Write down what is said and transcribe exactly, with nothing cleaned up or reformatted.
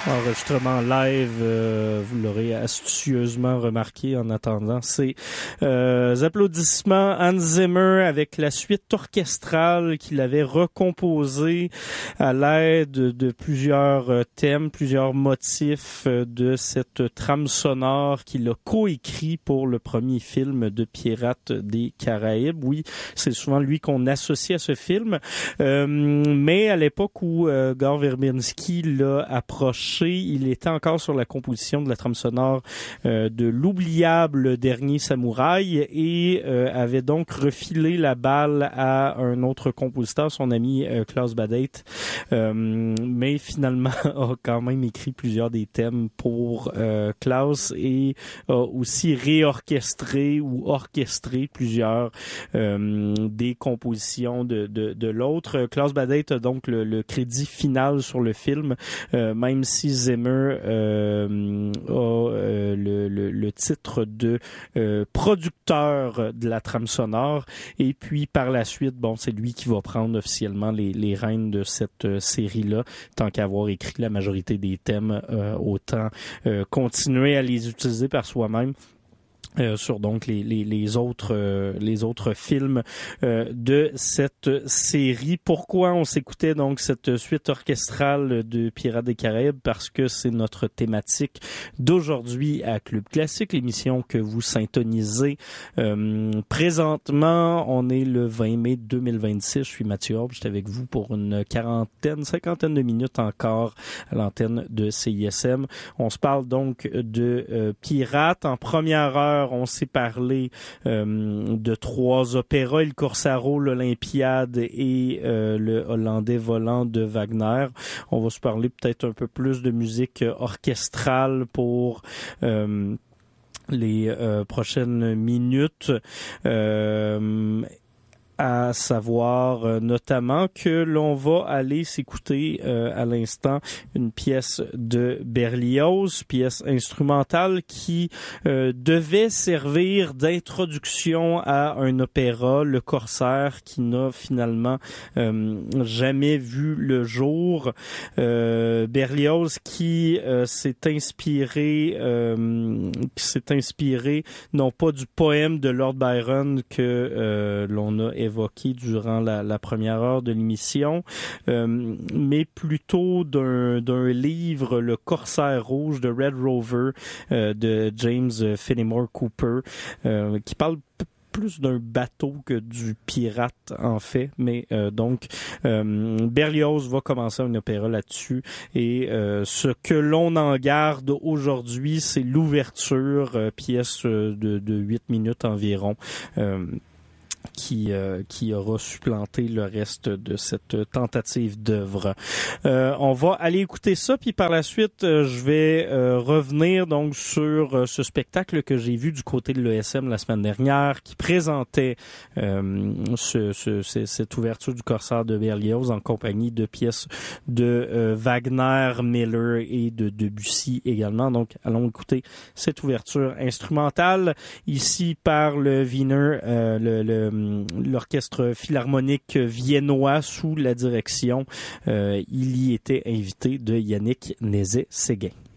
Enregistrement live, euh, vous l'aurez astucieusement remarqué en attendant, c'est euh, applaudissements Hans Zimmer avec la suite orchestrale qu'il avait recomposée à l'aide de plusieurs thèmes, plusieurs motifs de cette trame sonore qu'il a coécrit pour le premier film de Pirates des Caraïbes. Oui, c'est souvent lui qu'on associe à ce film, euh, mais à l'époque où euh, Gore Verbinski l'a approché, il était encore sur la composition de la trame sonore euh, de l'oubliable Dernier Samouraï et euh, avait donc refilé la balle à un autre compositeur, son ami euh, Klaus Badate, euh, mais finalement a quand même écrit plusieurs des thèmes pour euh, Klaus et a aussi réorchestré ou orchestré plusieurs euh, des compositions de, de, de l'autre. Klaus Badate a donc le, le crédit final sur le film, euh, même si Zimmer euh, a euh, le, le, le titre de euh, producteur de la trame sonore. Et puis par la suite, bon, c'est lui qui va prendre officiellement les, les rênes de cette euh, série-là, tant qu'avoir écrit la majorité des thèmes, euh, autant euh, continuer à les utiliser par soi-même. Euh, sur donc les les les autres euh, les autres films euh, de cette série. Pourquoi on s'écoutait donc cette suite orchestrale de Pirates des Caraïbes? Parce que c'est notre thématique d'aujourd'hui à Club Classique, l'émission que vous syntonisez euh, présentement. On est le vingt mai deux mille vingt-six. Je suis Mathieu Orbe, j'étais avec vous pour une quarantaine, cinquantaine de minutes encore à l'antenne de C I S M. On se parle donc de euh, Pirates. En première heure, on s'est parlé euh, de trois opéras, Il Corsaro, l'Olympiade et euh, le Hollandais volant de Wagner. On va se parler peut-être un peu plus de musique orchestrale pour euh, les euh, prochaines minutes. Euh, à savoir euh, notamment que l'on va aller s'écouter euh, à l'instant une pièce de Berlioz, pièce instrumentale qui euh, devait servir d'introduction à un opéra, Le Corsaire, qui n'a finalement euh, jamais vu le jour. Euh, Berlioz qui euh, s'est inspiré, euh, qui s'est inspiré non pas du poème de Lord Byron que euh, l'on a évoqué évoqué durant la, la première heure de l'émission, euh, mais plutôt d'un, d'un livre, Le Corsaire rouge de Red Rover euh, de James Fenimore Cooper, euh, qui parle p- plus d'un bateau que du pirate en fait, mais euh, donc euh, Berlioz va commencer un opéra là-dessus et euh, ce que l'on en garde aujourd'hui, c'est l'ouverture, euh, pièce de, de huit minutes environ, euh, qui euh, qui aura supplanté le reste de cette tentative d'œuvre. Euh, on va aller écouter ça, puis par la suite, euh, je vais euh, revenir donc sur euh, ce spectacle que j'ai vu du côté de l'E S M la semaine dernière, qui présentait euh, ce, ce, ce, cette ouverture du Corsaire de Berlioz en compagnie de pièces de euh, Wagner, Miller et de Debussy également. Donc, allons écouter cette ouverture instrumentale ici par le Wiener, euh, le, le l'orchestre philharmonique viennois sous la direction, euh, il y était invité de Yannick Nézet-Séguin.